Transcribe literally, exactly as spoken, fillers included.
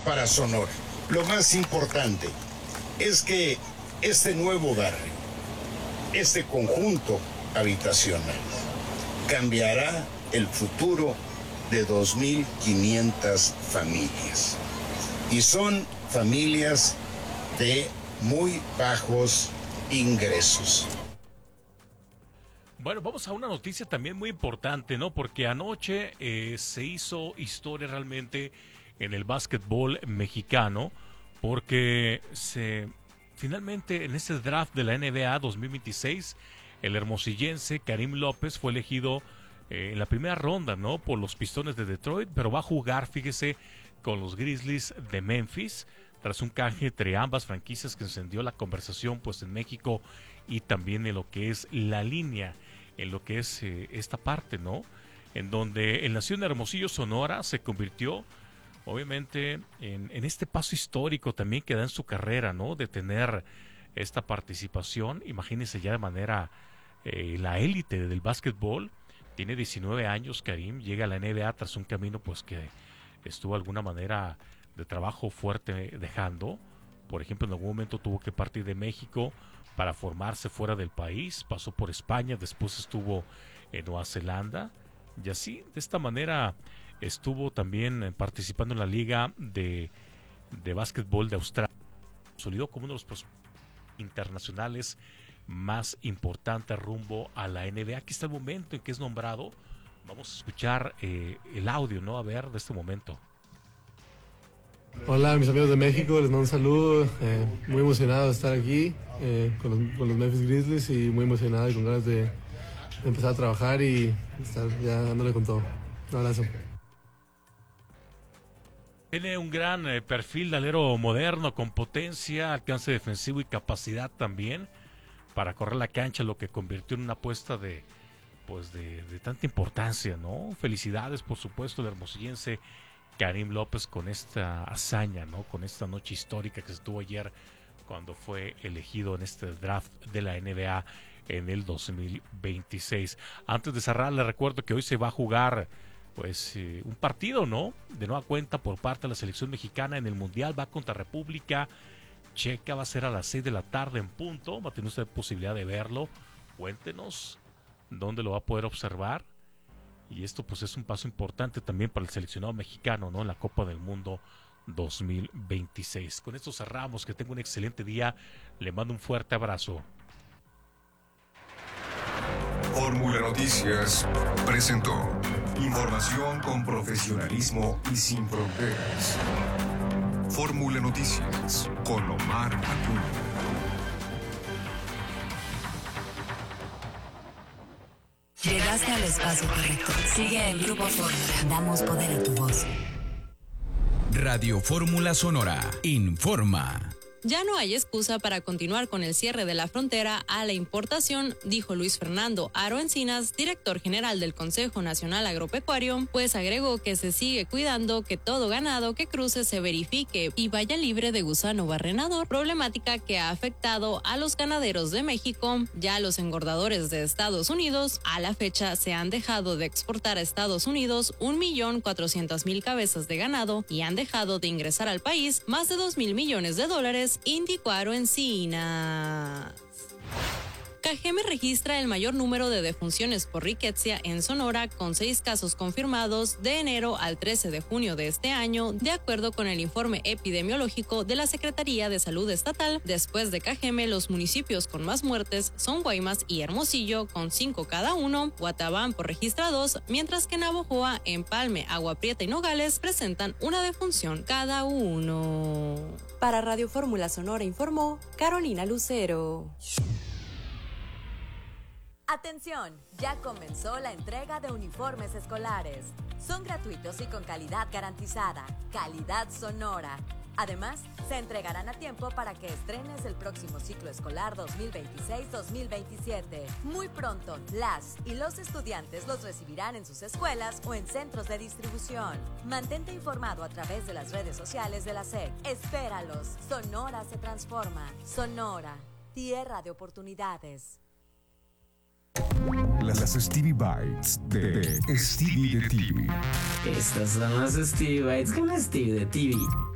para Sonora. Lo más importante es que este nuevo barrio, este conjunto habitacional, cambiará el futuro de dos mil quinientas familias. Y son familias de muy bajos ingresos. Bueno, vamos a una noticia también muy importante, ¿no? Porque anoche eh, se hizo historia realmente en el básquetbol mexicano, porque se finalmente en este draft de la N B A dos mil veintiséis, el hermosillense Karim López fue elegido eh, en la primera ronda, ¿no? Por los Pistones de Detroit, pero va a jugar, fíjese, con los Grizzlies de Memphis, tras un canje entre ambas franquicias que encendió la conversación pues en México y también en lo que es la línea, en lo que es eh, esta parte, ¿no? En donde el nació en Hermosillo, Sonora, se convirtió obviamente en, en este paso histórico también que da en su carrera, ¿no? De tener esta participación, imagínense ya de manera eh, la élite del básquetbol. Tiene diecinueve años Karim, llega a la N B A tras un camino pues que estuvo de alguna manera de trabajo fuerte dejando. Por ejemplo, en algún momento tuvo que partir de México para formarse fuera del país, pasó por España, después estuvo en Nueva Zelanda, y así, de esta manera, estuvo también participando en la Liga de, de Básquetbol de Australia, consolidó como uno de los internacionales más importantes rumbo a la N B A. Aquí está el momento en que es nombrado. Vamos a escuchar eh, el audio, ¿no? A ver, de este momento. Hola, mis amigos de México, les mando un saludo. Eh, muy emocionado de estar aquí eh, con, los, con los Memphis Grizzlies y muy emocionado y con ganas de, de empezar a trabajar y estar ya dándole con todo. Un abrazo. Tiene un gran eh, perfil de alero moderno, con potencia, alcance defensivo y capacidad también para correr la cancha, lo que convirtió en una apuesta de, pues de, de tanta importancia, ¿no? Felicidades, por supuesto, el hermosillense Karim López con esta hazaña, ¿no? Con esta noche histórica que se tuvo ayer cuando fue elegido en este draft de la N B A en el dos mil veintiséis. Antes de cerrar, les recuerdo que hoy se va a jugar pues eh, un partido, ¿no? De nueva cuenta por parte de la selección mexicana en el Mundial, va contra República Checa, va a ser a las seis de la tarde en punto, va a tener usted posibilidad de verlo. Cuéntenos dónde lo va a poder observar. Y esto pues es un paso importante también para el seleccionado mexicano, ¿no? En la Copa del Mundo dos mil veintiséis. Con esto cerramos, que tenga un excelente día, le mando un fuerte abrazo. Fórmula Noticias presentó información con profesionalismo y sin fronteras. Fórmula Noticias con Omar Acuña. Llegaste al espacio correcto. Sigue el Grupo Fórmula. Damos poder a tu voz. Radio Fórmula Sonora informa. Ya no hay excusa para continuar con el cierre de la frontera a la importación, dijo Luis Fernando Aro Encinas, director general del Consejo Nacional Agropecuario, pues agregó que se sigue cuidando que todo ganado que cruce se verifique y vaya libre de gusano barrenador, problemática que ha afectado a los ganaderos de México. Ya los engordadores de Estados Unidos, a la fecha, se han dejado de exportar a Estados Unidos un millón cuatrocientas mil cabezas de ganado y han dejado de ingresar al país más de dos mil millones de dólares, indicó Aro Encinas. Cajeme registra el mayor número de defunciones por riqueza en Sonora, con seis casos confirmados de enero al trece de junio de este año, de acuerdo con el informe epidemiológico de la Secretaría de Salud Estatal. Después de Cajeme, los municipios con más muertes son Guaymas y Hermosillo, con cinco cada uno. Guatabampo registra dos, mientras que Navojoa, Empalme, Agua Prieta y Nogales presentan una defunción cada uno. Para Radio Fórmula Sonora informó Carolina Lucero. Atención, ya comenzó la entrega de uniformes escolares. Son gratuitos y con calidad garantizada, calidad Sonora. Además, se entregarán a tiempo para que estrenes el próximo ciclo escolar dos mil veintiséis dos mil veintisiete. Muy pronto, las y los estudiantes los recibirán en sus escuelas o en centros de distribución. Mantente informado a través de las redes sociales de la S E C. Espéralos. Sonora se transforma. Sonora, tierra de oportunidades. Las Stevie Bites de, de Stevie de T V. Estas son las Stevie Bites con Stevie de T V.